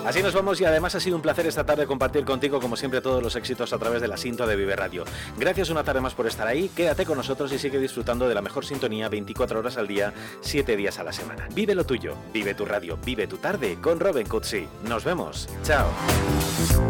Así nos vamos y además ha sido un placer esta tarde compartir contigo, como siempre, todos los éxitos a través de la Sinto de Vive Radio. Gracias una tarde más por estar ahí, quédate con nosotros y sigue disfrutando de la mejor sintonía 24 horas al día, 7 días a la semana. Vive lo tuyo, vive tu radio, vive tu tarde con Robin Cutsi. Nos vemos. Chao.